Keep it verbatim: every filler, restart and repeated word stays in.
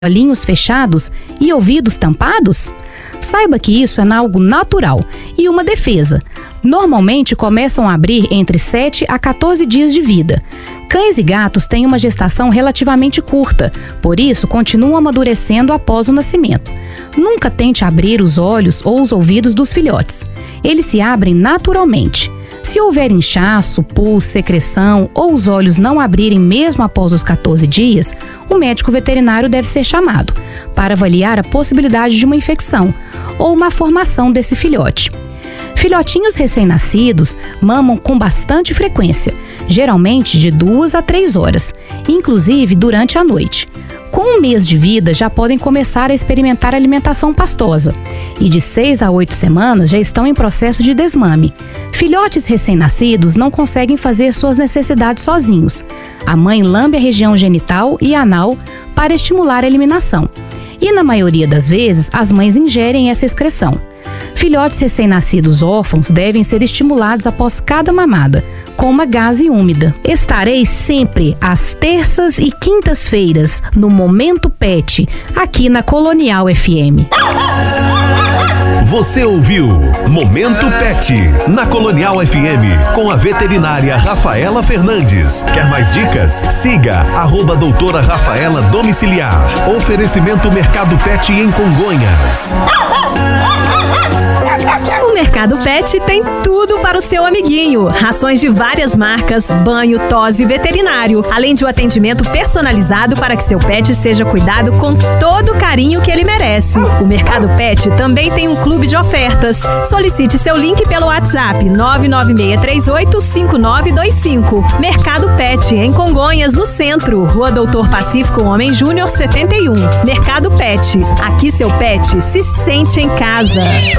olhinhos fechados e ouvidos tampados? Saiba que isso é algo natural e uma defesa. Normalmente começam a abrir entre sete a quatorze dias de vida. Cães e gatos têm uma gestação relativamente curta, por isso continuam amadurecendo após o nascimento. Nunca tente abrir os olhos ou os ouvidos dos filhotes. Eles se abrem naturalmente. Se houver inchaço, pus, secreção ou os olhos não abrirem mesmo após os quatorze dias, o médico veterinário deve ser chamado para avaliar a possibilidade de uma infecção ou uma formação desse filhote. Filhotinhos recém-nascidos mamam com bastante frequência, geralmente de duas a três horas, inclusive durante a noite. Com um mês de vida já podem começar a experimentar alimentação pastosa e de seis a oito semanas já estão em processo de desmame. Filhotes recém-nascidos não conseguem fazer suas necessidades sozinhos. A mãe lambe a região genital e anal para estimular a eliminação. E na maioria das vezes, as mães ingerem essa excreção. Filhotes recém-nascidos órfãos devem ser estimulados após cada mamada, com uma gaze úmida. Estarei sempre às terças e quintas-feiras no Momento Pet, aqui na Colonial F M. Você ouviu Momento Pet, na Colonial F M, com a veterinária Rafaela Fernandes. Quer mais dicas? Siga arroba doutora Rafaela Domiciliar. Oferecimento Mercado Pet em Congonhas. O Mercado Pet tem tudo para o seu amiguinho. Rações de várias marcas, banho, tosse e veterinário. Além de um atendimento personalizado para que seu pet seja cuidado com todo o carinho que ele merece. O Mercado Pet também tem um clube de ofertas. Solicite seu link pelo WhatsApp nove nove seis três oito cinco nove dois cinco. Mercado Pet, em Congonhas, no centro. Rua Doutor Pacífico Homem Júnior setenta e um. Mercado Pet. Aqui seu pet se sente em casa.